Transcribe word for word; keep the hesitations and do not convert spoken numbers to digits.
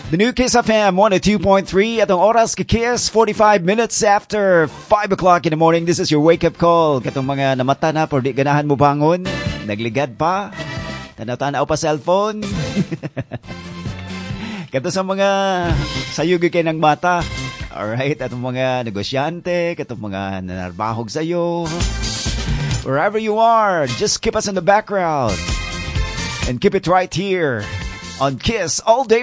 The new Kiss F M one oh two point three at ang oras ka Kiss, forty-five minutes after five o'clock in the morning. This is your wake-up call. Katong mga namata na pero di ganahan mo bangon. Nagligad pa. Tanaw-tanaw pa cellphone. Kato sa mga sayugi kayo ng mata. Alright, atong mga negosyante, katong mga nanarbahog sa'yo. Wherever you are, just keep us in the background. And keep it right here on Kiss all day.